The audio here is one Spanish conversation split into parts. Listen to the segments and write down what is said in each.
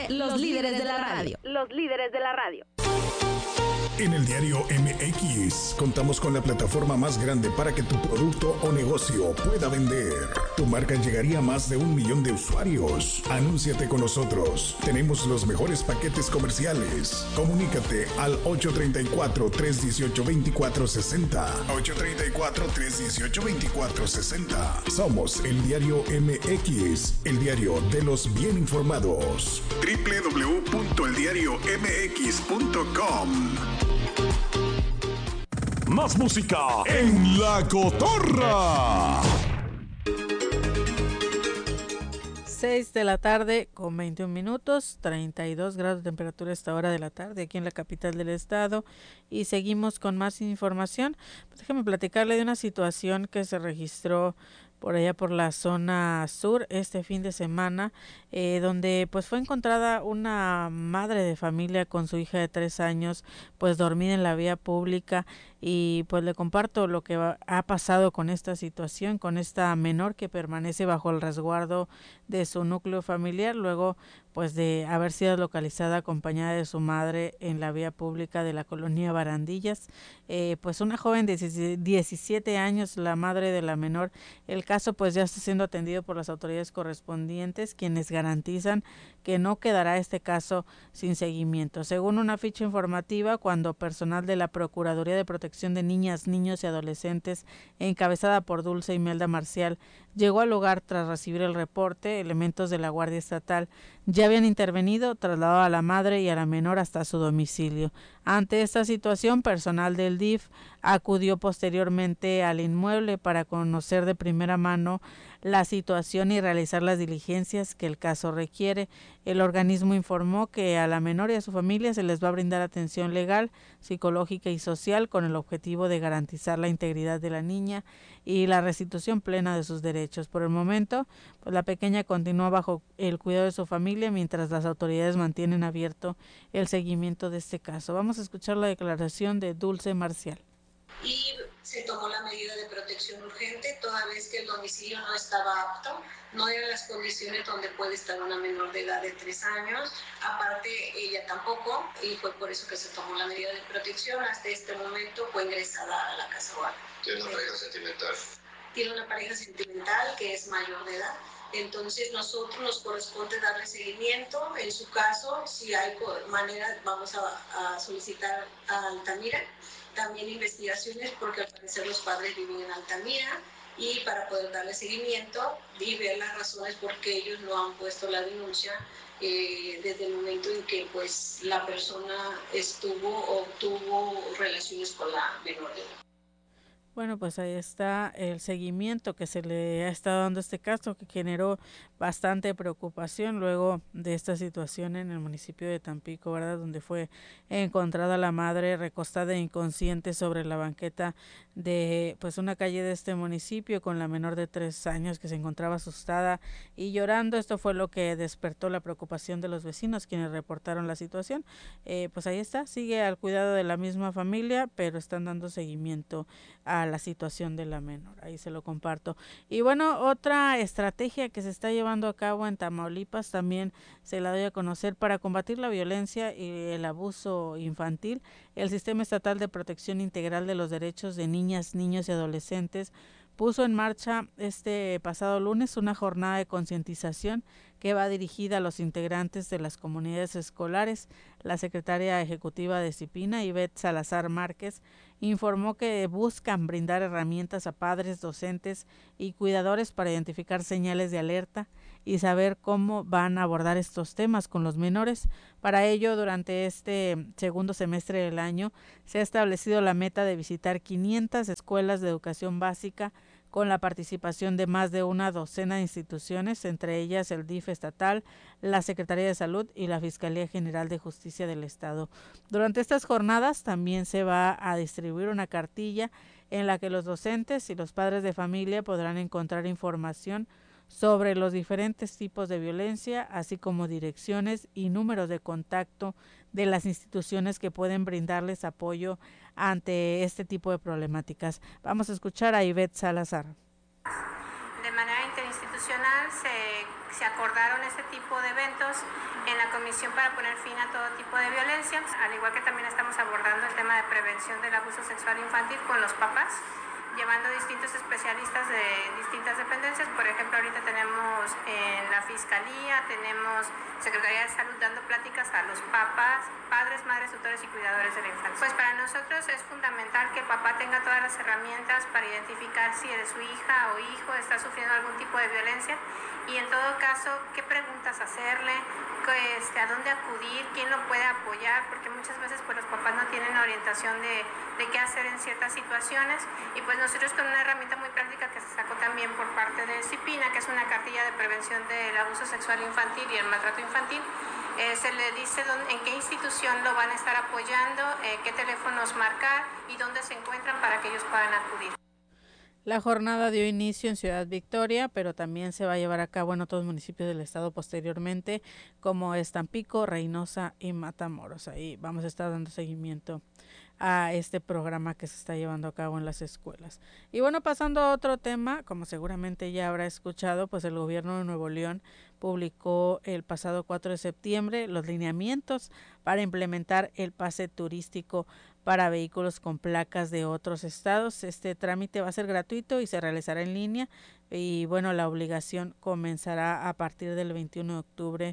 los líderes de la radio. Los líderes de la radio. En el diario MX contamos con la plataforma más grande para que tu producto o negocio pueda vender. Tu marca llegaría a más de 1 millón de usuarios. Anúnciate con nosotros. Tenemos los mejores paquetes comerciales. Comunícate al 834-318-2460. 834-318-2460. Somos el diario MX, el diario de los bien informados. www.eldiariomx.com. Más música en La Cotorra. 6 de la tarde con 21 minutos, 32 grados de temperatura a esta hora de la tarde aquí en la capital del estado, y seguimos con más información. Pues déjeme platicarle de una situación que se registró por allá por la zona sur este fin de semana, donde pues fue encontrada una madre de familia con su hija de 3 años pues dormida en la vía pública, y pues le comparto lo que ha pasado con esta situación, con esta menor que permanece bajo el resguardo de su núcleo familiar luego pues de haber sido localizada acompañada de su madre en la vía pública de la colonia Barandillas. Pues una joven de 17 años, la madre de la menor. El caso pues ya está siendo atendido por las autoridades correspondientes, quienes garantizan que no quedará este caso sin seguimiento. Según una ficha informativa, cuando personal de la Procuraduría de Protección de Niñas, Niños y Adolescentes, encabezada por Dulce Imelda Marcial, llegó al lugar tras recibir el reporte, elementos de la Guardia Estatal ya habían intervenido, trasladado a la madre y a la menor hasta su domicilio. Ante esta situación, personal del DIF acudió posteriormente al inmueble para conocer de primera mano la situación y realizar las diligencias que el caso requiere. El organismo informó que a la menor y a su familia se les va a brindar atención legal, psicológica y social con el objetivo de garantizar la integridad de la niña y la restitución plena de sus derechos. Por el momento, pues la pequeña continúa bajo el cuidado de su familia mientras las autoridades mantienen abierto el seguimiento de este caso. Vamos a escuchar la declaración de Dulce Marcial. Y se tomó la medida de protección urgente toda vez que el domicilio no estaba apto, no eran las condiciones donde puede estar una menor de edad de 3 años, aparte ella tampoco, y fue por eso que se tomó la medida de protección. Hasta este momento fue ingresada a la casa hogar. ¿Tiene una pareja sentimental? Tiene una pareja sentimental que es mayor de edad. Entonces nosotros nos corresponde darle seguimiento. En su caso, si hay manera, vamos a solicitar a Altamira también investigaciones, porque al parecer los padres viven en Altamira, y para poder darle seguimiento y ver las razones por qué ellos no han puesto la denuncia desde el momento en que pues la persona tuvo relaciones con la menor de edad. Bueno, pues ahí está el seguimiento que se le ha estado dando a este caso, que generó bastante preocupación luego de esta situación en el municipio de Tampico, ¿verdad? Donde fue encontrada la madre recostada e inconsciente sobre la banqueta de pues una calle de este municipio, con la menor de 3 años que se encontraba asustada y llorando. Esto fue lo que despertó la preocupación de los vecinos, quienes reportaron la situación. Pues ahí está, sigue al cuidado de la misma familia, pero están dando seguimiento a la situación de la menor. Ahí se lo comparto. Y bueno, otra estrategia que se está llevando a cabo en Tamaulipas, también se la doy a conocer, para combatir la violencia y el abuso infantil. El Sistema Estatal de Protección Integral de los Derechos de Niñas, Niños y Adolescentes puso en marcha este pasado lunes una jornada de concientización que va dirigida a los integrantes de las comunidades escolares. La secretaria ejecutiva de CIPINA, Ivette Salazar Márquez, informó que buscan brindar herramientas a padres, docentes y cuidadores para identificar señales de alerta y saber cómo van a abordar estos temas con los menores. Para ello, durante este segundo semestre del año, se ha establecido la meta de visitar 500 escuelas de educación básica con la participación de más de una docena de instituciones, entre ellas el DIF estatal, la Secretaría de Salud y la Fiscalía General de Justicia del Estado. Durante estas jornadas también se va a distribuir una cartilla en la que los docentes y los padres de familia podrán encontrar información sobre los diferentes tipos de violencia, así como direcciones y números de contacto de las instituciones que pueden brindarles apoyo ante este tipo de problemáticas. Vamos a escuchar a Ivette Salazar. De manera interinstitucional se acordaron este tipo de eventos en la Comisión para poner fin a todo tipo de violencia, al igual que también estamos abordando el tema de prevención del abuso sexual infantil con los papás, llevando distintos especialistas de distintas dependencias. Por ejemplo, ahorita tenemos en la Fiscalía, tenemos Secretaría de Salud dando pláticas a los papás, padres, madres, tutores y cuidadores de la infancia. Pues para nosotros es fundamental que el papá tenga todas las herramientas para identificar si su hija o hijo está sufriendo algún tipo de violencia y en todo caso, qué preguntas hacerle, a dónde acudir, quién lo puede apoyar, porque muchas veces pues los papás no tienen orientación de qué hacer en ciertas situaciones y pues nosotros con una herramienta muy práctica que se sacó también por parte de CIPINA, que es una cartilla de prevención del abuso sexual infantil y el maltrato infantil, se le dice en qué institución lo van a estar apoyando, qué teléfonos marcar y dónde se encuentran para que ellos puedan acudir. La jornada dio inicio en Ciudad Victoria, pero también se va a llevar a cabo en otros municipios del estado posteriormente, como es Tampico, Reynosa y Matamoros. Ahí vamos a estar dando seguimiento a este programa que se está llevando a cabo en las escuelas. Y bueno, pasando a otro tema, como seguramente ya habrá escuchado, pues el gobierno de Nuevo León publicó el pasado 4 de septiembre los lineamientos para implementar el pase turístico para vehículos con placas de otros estados. Este trámite va a ser gratuito y se realizará en línea y bueno, la obligación comenzará a partir del 21 de octubre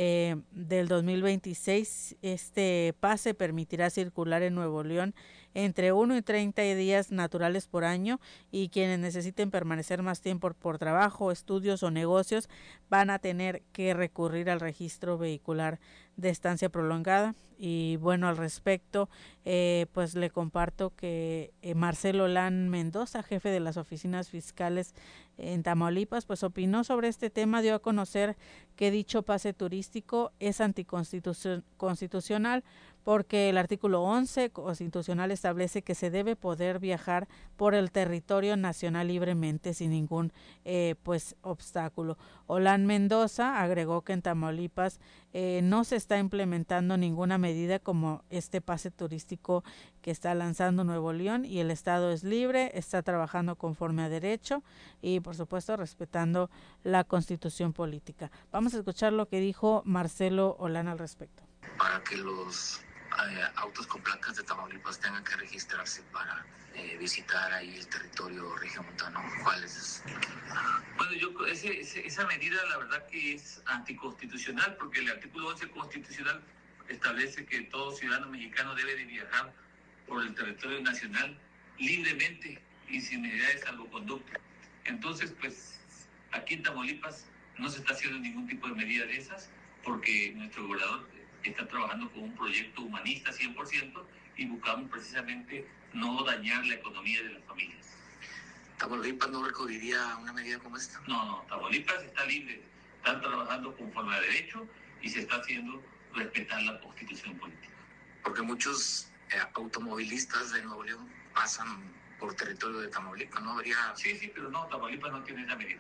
del 2026. Este pase permitirá circular en Nuevo León entre 1 y 30 días naturales por año y quienes necesiten permanecer más tiempo por trabajo, estudios o negocios van a tener que recurrir al registro vehicular de estancia prolongada. Y bueno, al respecto, pues le comparto que Marcelo Olán Mendoza, jefe de las oficinas fiscales en Tamaulipas, pues opinó sobre este tema, dio a conocer que dicho pase turístico es anticonstitucional porque el artículo 11 constitucional establece que se debe poder viajar por el territorio nacional libremente sin ningún pues obstáculo. Olán Mendoza agregó que en Tamaulipas no se está implementando ninguna medida como este pase turístico que está lanzando Nuevo León y el estado es libre, está trabajando conforme a derecho y por supuesto respetando la constitución política. Vamos a escuchar lo que dijo Marcelo Olán al respecto. Para que los autos con placas de Tamaulipas tengan que registrarse para visitar ahí el territorio regiomontano. ¿Cuál es? Bueno, esa medida la verdad que es anticonstitucional porque el artículo 11 constitucional establece que todo ciudadano mexicano debe de viajar por el territorio nacional libremente y sin necesidad de salvoconducto. Entonces, pues aquí en Tamaulipas no se está haciendo ningún tipo de medida de esas porque nuestro gobernador está trabajando con un proyecto humanista 100% y buscamos precisamente no dañar la economía de las familias. ¿Tamaulipas no recurriría a una medida como esta? No, Tamaulipas está libre, están trabajando conforme a derecho y se está haciendo respetar la constitución política. Porque muchos automovilistas de Nuevo León pasan por territorio de Tamaulipas, ¿no habría...? Sí, pero no, Tamaulipas no tiene esa medida.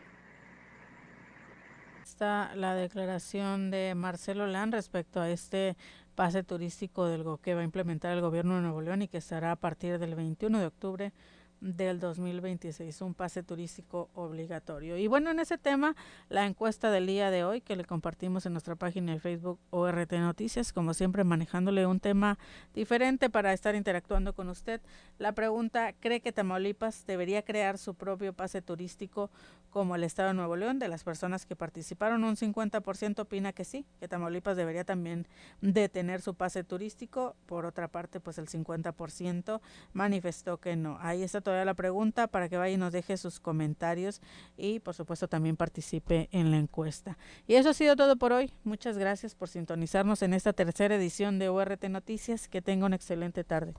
Está la declaración de Marcelo Olán respecto a este pase turístico que va a implementar el gobierno de Nuevo León y que estará a partir del 21 de octubre del 2026, un pase turístico obligatorio. Y bueno, en ese tema, la encuesta del día de hoy que le compartimos en nuestra página de Facebook ORT Noticias, como siempre manejándole un tema diferente para estar interactuando con usted. La pregunta, ¿cree que Tamaulipas debería crear su propio pase turístico como el estado de Nuevo León? De las personas que participaron, un 50% opina que sí, que Tamaulipas debería también de tener su pase turístico. Por otra parte, pues el 50% manifestó que no. Ahí está todavía la pregunta para que vaya y nos deje sus comentarios y por supuesto también participe en la encuesta. Y eso ha sido todo por hoy. Muchas gracias por sintonizarnos en esta tercera edición de ORT Noticias. Que tenga una excelente tarde.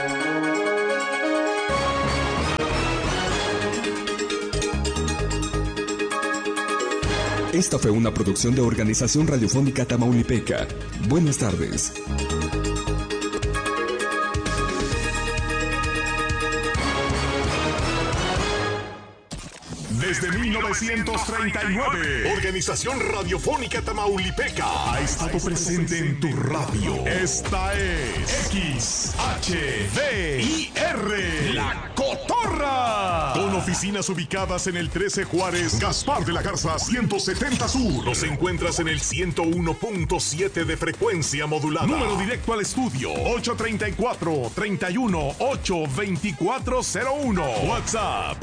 Esta fue una producción de Organización Radiofónica Tamaulipeca. Buenas tardes. Desde 1900 1939. Organización Radiofónica Tamaulipeca ha estado presente en tu radio. Esta es XHVIR, La Cotorra. Con oficinas ubicadas en el 13 Juárez, Gaspar de la Garza 170 Sur. Nos encuentras en el 101.7 de frecuencia modulada. Número directo al estudio 834-31-82401. WhatsApp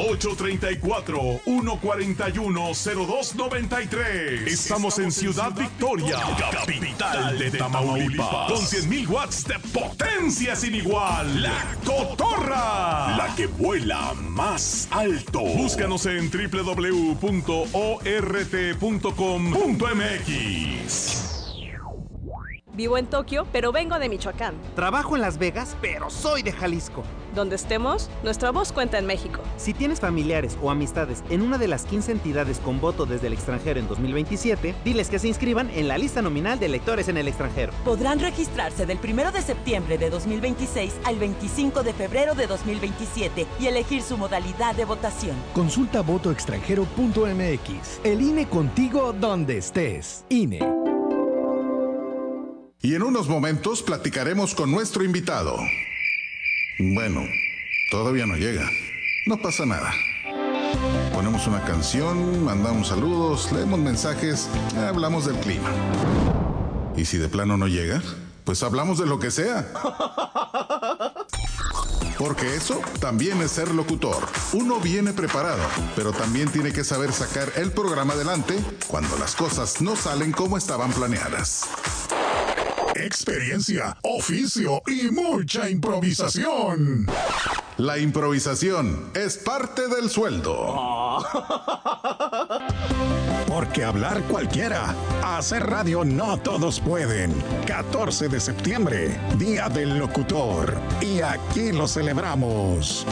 834-141-0293. Estamos en Ciudad Victoria, capital de Tamaulipas, con 100,000 watts de potencia sin igual. La Cotorra, la que vuela más alto. Búscanos en www.ort.com.mx. Vivo en Tokio, pero vengo de Michoacán. Trabajo en Las Vegas, pero soy de Jalisco. Donde estemos, nuestra voz cuenta en México. Si tienes familiares o amistades en una de las 15 entidades con voto desde el extranjero en 2027, diles que se inscriban en la lista nominal de electores en el extranjero. Podrán registrarse del 1 de septiembre de 2026 al 25 de febrero de 2027 y elegir su modalidad de votación. Consulta votoextranjero.mx. El INE contigo donde estés. INE. Y en unos momentos platicaremos con nuestro invitado. Bueno, todavía no llega. No pasa nada. Ponemos una canción, mandamos saludos, leemos mensajes, hablamos del clima. Y si de plano no llega, pues hablamos de lo que sea. Porque eso también es ser locutor. Uno viene preparado, pero también tiene que saber sacar el programa adelante cuando las cosas no salen como estaban planeadas. Experiencia, oficio y mucha improvisación. La improvisación es parte del sueldo. Porque hablar cualquiera, hacer radio no todos pueden. 14 de septiembre, Día del Locutor. Y aquí lo celebramos.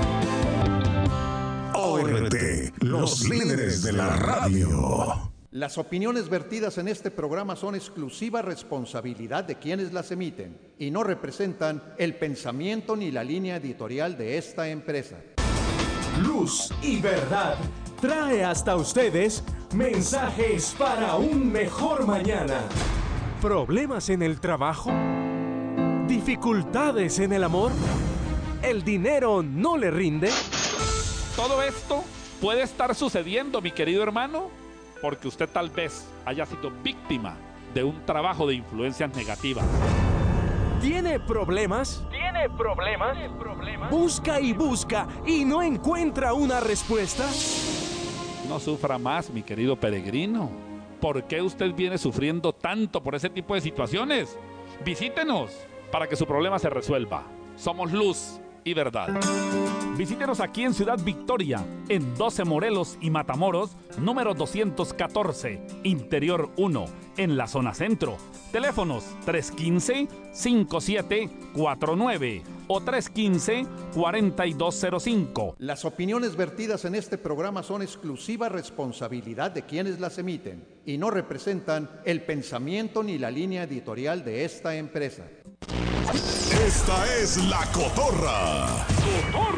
ORT, los líderes de la radio. Las opiniones vertidas en este programa son exclusiva responsabilidad de quienes las emiten y no representan el pensamiento ni la línea editorial de esta empresa. Luz y Verdad trae hasta ustedes mensajes para un mejor mañana. ¿Problemas en el trabajo? ¿Dificultades en el amor? ¿El dinero no le rinde? Todo esto puede estar sucediendo, mi querido hermano, porque usted tal vez haya sido víctima de un trabajo de influencias negativas. ¿Tiene problemas? ¿Tiene problemas? ¿Busca y busca y no encuentra una respuesta? No sufra más, mi querido peregrino. ¿Por qué usted viene sufriendo tanto por ese tipo de situaciones? Visítenos para que su problema se resuelva. Somos Luz y Verdad. Visítenos aquí en Ciudad Victoria, en 12 Morelos y Matamoros, número 214, Interior 1, en la zona centro. Teléfonos 315-5749 o 315-4205. Las opiniones vertidas en este programa son exclusiva responsabilidad de quienes las emiten y no representan el pensamiento ni la línea editorial de esta empresa. Esta es La Cotorra.